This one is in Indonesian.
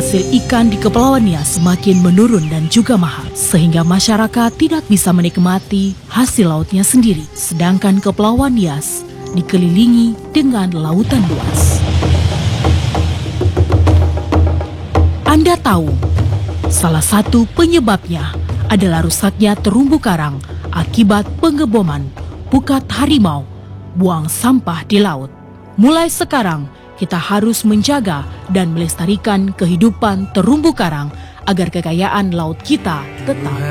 hasil ikan di Kepulauan Nias semakin menurun dan juga mahal, sehingga masyarakat tidak bisa menikmati hasil lautnya sendiri. Sedangkan Kepulauan Nias dikelilingi dengan lautan luas. Anda tahu, salah satu penyebabnya adalah rusaknya terumbu karang akibat pengeboman pukat harimau buang sampah di laut. Mulai sekarang, kita harus menjaga dan melestarikan kehidupan terumbu karang agar kekayaan laut kita tetap